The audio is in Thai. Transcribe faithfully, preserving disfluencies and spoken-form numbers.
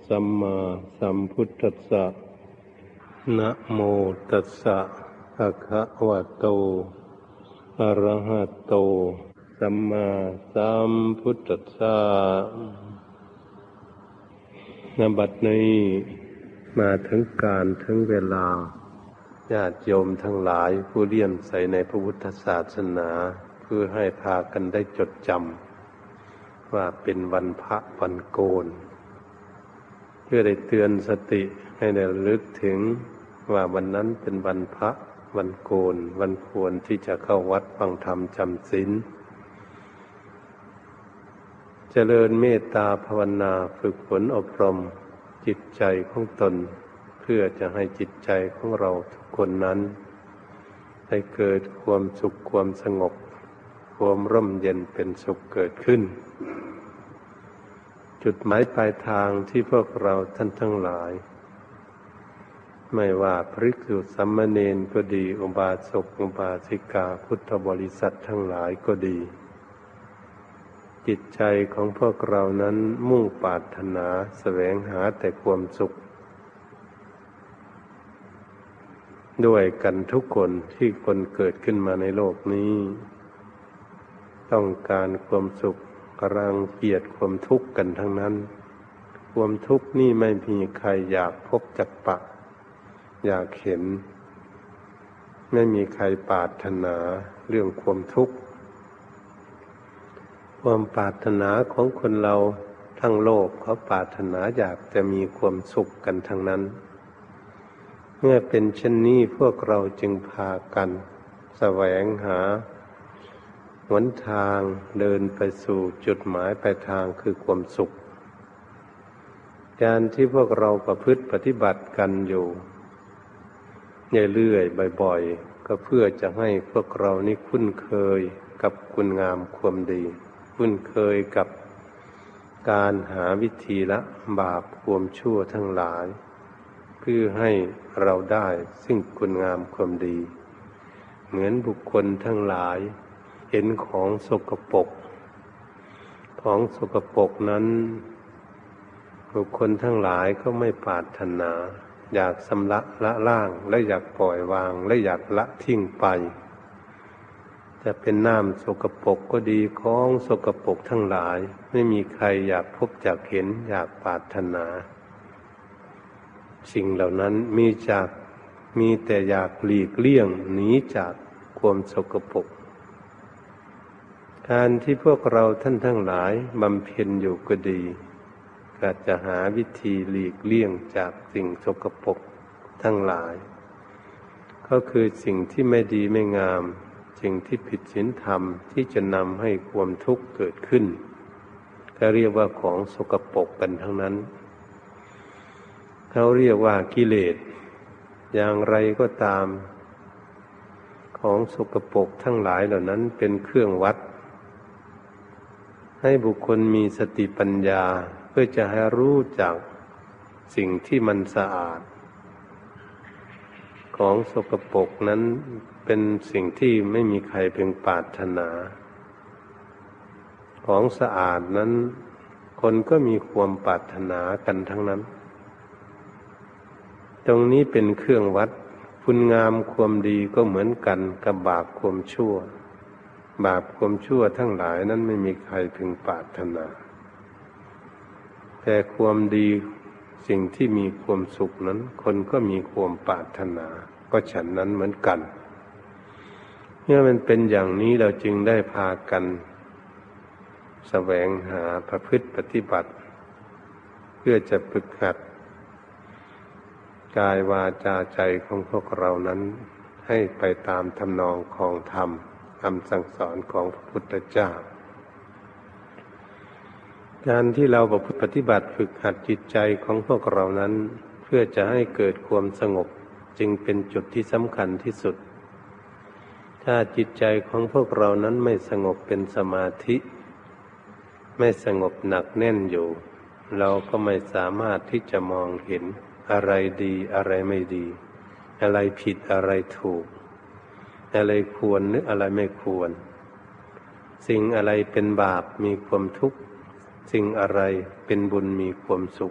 สัมมาสัมพุทธัสสะนะโมตัสสะภะคะวะโตอะระหะโตสัมมาสัมพุทธัสสะณ บัดนี้มาถึงการถึงเวลาญาติโยมทั้งหลายผู้เลื่อมใสในพระพุทธศาสนาเพื่อให้พากันได้จดจำว่าเป็นวันพระวันโกนเพื่อได้เตือนสติให้ได้ระลึกถึงว่าวันนั้นเป็นวันพระวันโกนวันควรที่จะเข้าวัดฟังธรรมจำศีลเจริญเมตตาภาวนาฝึกฝนอบรมจิตใจของตนเพื่อจะให้จิตใจของเราทุกคนนั้นได้เกิดความสุขความสงบความร่มเย็นเป็นสุขเกิดขึ้นจุดหมายปลายทางที่พวกเราท่านทั้งหลายไม่ว่าภิกษุสามเณรก็ดีอุบาสกอุบาสิกาพุทธบริษัททั้งหลายก็ดีจิตใจของพวกเรานั้นมุ่งปรารถนาแสวงหาแต่ความสุขด้วยกันทุกคนที่คนเกิดขึ้นมาในโลกนี้ต้องการความสุขรังเกียจความทุกข์กันทั้งนั้นความทุกข์นี่ไม่มีใครอยากพบจักปะอยากเห็นไม่มีใครปรารถนาเรื่องความทุกข์ความปรารถนาของคนเราทั้งโลกเขาปรารถนาอยากจะมีความสุขกันทั้งนั้นเมื่อเป็นเช่นนี้พวกเราจึงพากันแสวงหาหนทางเดินไปสู่จุดหมายปลายทางคือความสุขการที่พวกเราประพฤติปฏิบัติกันอยู่เรื่อยๆบ่อยๆก็เพื่อจะให้พวกเรานี่คุ้นเคยกับคุณงามความดีคุ้นเคยกับการหาวิธีละบาปความชั่วทั้งหลายเพื่อให้เราได้ซึ่งคุณงามความดีเหมือนบุคคลทั้งหลายเห็นของสกปรกของสกปรกนั้นบุคคลทั้งหลายก็ไม่ปรารถนาอยากชำระละล้างและอยากปล่อยวางและอยากละทิ้งไปจะเป็นน้ำสกปรกก็ดีของสกปรกทั้งหลายไม่มีใครอยากพบอยากเห็นอยากปรารถนาสิ่งเหล่านั้นมีจากมีแต่อยากหลีกเลี่ยงหนีจากความสกปรกการที่พวกเราท่านทั้งหลายบำเพ็ญอยู่ก็ดีก็จะหาวิธีหลีกเลี่ยงจากสิ่งสกปรกทั้งหลายก็คือสิ่งที่ไม่ดีไม่งามสิ่งที่ผิดศีลธรรมที่จะนำให้ความทุกข์เกิดขึ้นก็เรียกว่าของสกปรกกันทั้งนั้นเขาเรียกว่ากิเลสอย่างไรก็ตามของสกปรกทั้งหลายเหล่านั้นเป็นเครื่องวัดให้บุคคลมีสติปัญญาเพื่อจะให้รู้จักสิ่งที่มันสะอาดของสกปรกนั้นเป็นสิ่งที่ไม่มีใครเพึงปรารถนาของสะอาดนั้นคนก็มีความปรารถนากันทั้งนั้นตรงนี้เป็นเครื่องวัดคุณงามความดีก็เหมือนกันกับบาปความชั่วบาปความชั่วทั้งหลายนั้นไม่มีใครพึงปรารถนาแต่ความดีสิ่งที่มีความสุขนั้นคนก็มีความปรารถนาก็ฉันนั้นเหมือนกันเมื่อมันเป็นอย่างนี้เราจึงได้พากันแสวงหาประพฤติปฏิบัติเพื่อจะฝึกหัดกายวาจาใจของพวกเรานั้นให้ไปตามทำนองของธรรมคำสั่งสอนของพระพุทธเจ้าการที่เราประพฤติปฏิบัติฝึกหัดจิตใจของพวกเรานั้นเพื่อจะให้เกิดความสงบจึงเป็นจุดที่สำคัญที่สุดถ้าจิตใจของพวกเรานั้นไม่สงบเป็นสมาธิไม่สงบหนักแน่นอยู่เราก็ไม่สามารถที่จะมองเห็นอะไรดีอะไรไม่ดีอะไรผิดอะไรถูกอะไรควรหรืออะไรไม่ควรสิ่งอะไรเป็นบาปมีความทุกข์ สิ่งอะไรเป็นบุญมีความสุข